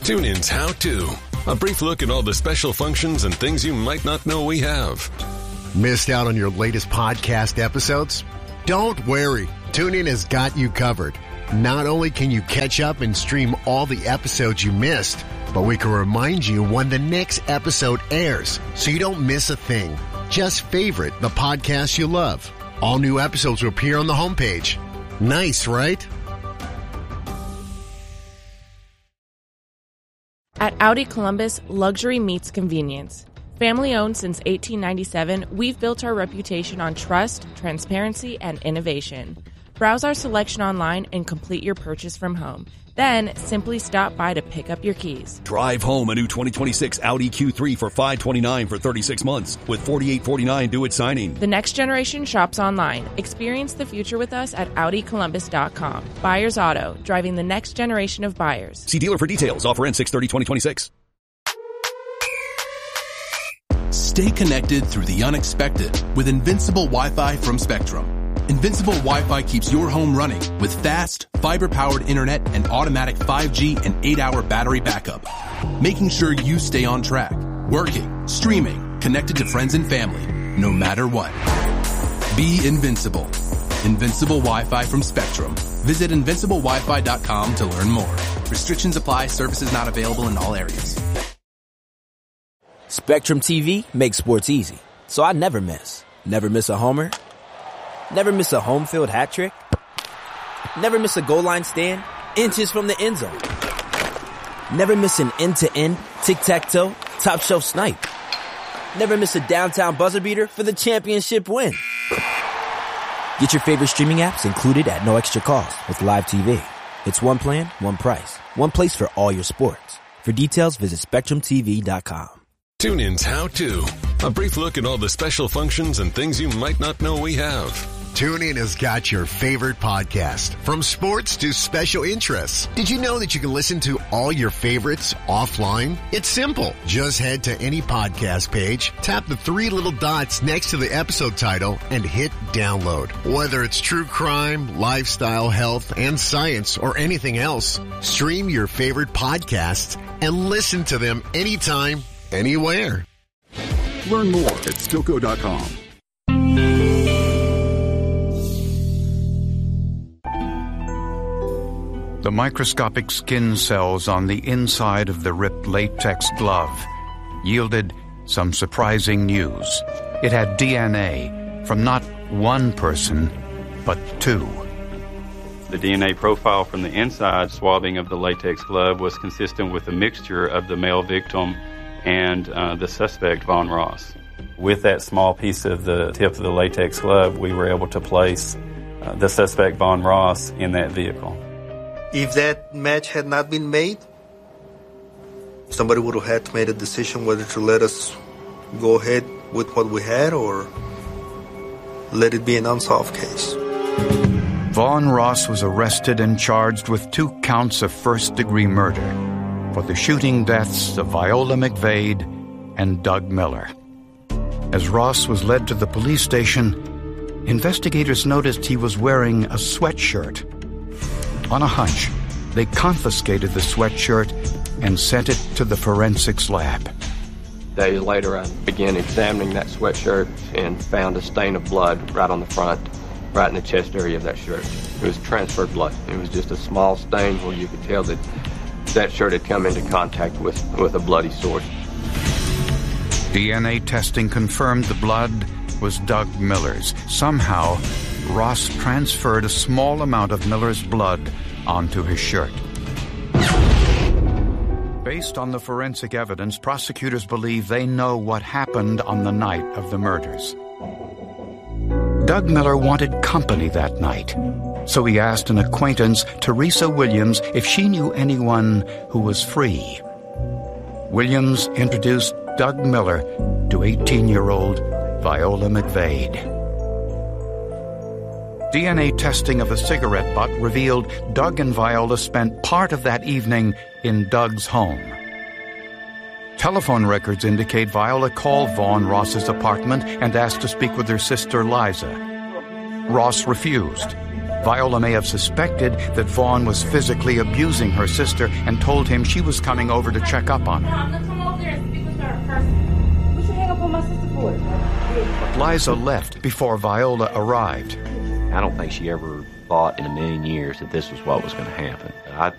TuneIn's How To. A brief look at all the special functions and things you might not know we have. Missed out on your latest podcast episodes? Don't worry. TuneIn has got you covered. Not only can you catch up and stream all the episodes you missed, but we can remind you when the next episode airs so you don't miss a thing. Just favorite the podcast you love. All new episodes will appear on the homepage. Nice, right? At Audi Columbus, luxury meets convenience. Family owned since 1897, we've built our reputation on trust, transparency, and innovation. Browse our selection online and complete your purchase from home. Then, simply stop by to pick up your keys. Drive home a new 2026 Audi Q3 for $529 for 36 months with $4,849 due at signing. The next generation shops online. Experience the future with us at AudiColumbus.com. Buyers Auto, driving the next generation of buyers. See dealer for details. Offer ends 6/30/2026. Stay connected through the unexpected with Invincible Wi-Fi from Spectrum. Invincible Wi-Fi keeps your home running with fast, fiber-powered internet and automatic 5G and 8-hour battery backup, making sure you stay on track, working, streaming, connected to friends and family, no matter what. Be invincible. Invincible Wi-Fi from Spectrum. Visit invinciblewifi.com to learn more. Restrictions apply. Services not available in all areas. Spectrum TV makes sports easy, so I never miss. Never miss a homer. Never miss a home field hat trick. Never miss a goal line stand, inches from the end zone. Never miss an end-to-end, tic-tac-toe, top shelf snipe. Never miss a downtown buzzer beater for the championship win. Get your favorite streaming apps included at no extra cost with Live TV. It's one plan, one price, one place for all your sports. For details, visit SpectrumTV.com. TuneIn's How To. A brief look at all the special functions and things you might not know we have. TuneIn has got your favorite podcast, from sports to special interests. Did you know that you can listen to all your favorites offline? It's simple. Just head to any podcast page, tap the three little dots next to the episode title, and hit download. Whether it's true crime, lifestyle, health, and science, or anything else, stream your favorite podcasts and listen to them anytime, anywhere. Learn more at Stilco.com. The microscopic skin cells on the inside of the ripped latex glove yielded some surprising news. It had DNA from not one person, but two. The DNA profile from the inside swathing of the latex glove was consistent with a mixture of the male victim and the suspect, Von Ross. With that small piece of the tip of the latex glove, we were able to place the suspect, Von Ross, in that vehicle. If that match had not been made, somebody would have had to make a decision whether to let us go ahead with what we had or let it be an unsolved case. Von Ross was arrested and charged with 2 counts of first-degree murder for the shooting deaths of Viola McVade and Doug Miller. As Ross was led to the police station, investigators noticed he was wearing a sweatshirt. On a hunch, they confiscated the sweatshirt and sent it to the forensics lab. Days later, I began examining that sweatshirt and found a stain of blood right on the front, right in the chest area of that shirt. It was transferred blood. It was just a small stain where you could tell that that shirt had come into contact with a bloody source. DNA testing confirmed the blood was Doug Miller's. Somehow, Ross transferred a small amount of Miller's blood onto his shirt. Based on the forensic evidence, prosecutors believe they know what happened on the night of the murders. Doug Miller wanted company that night, so he asked an acquaintance, Teresa Williams, if she knew anyone who was free. Williams introduced Doug Miller to 18-year-old Viola McVade. DNA testing of a cigarette butt revealed Doug and Viola spent part of that evening in Doug's home. Telephone records indicate Viola called Von Ross's apartment and asked to speak with her sister Liza. Ross refused. Viola may have suspected that Vaughn was physically abusing her sister and told him she was coming over to check up on her. I'm gonna come over there and speak with her in person. What you hang up on my sister for? But Liza left before Viola arrived. I don't think she ever thought in a million years that this was what was going to happen.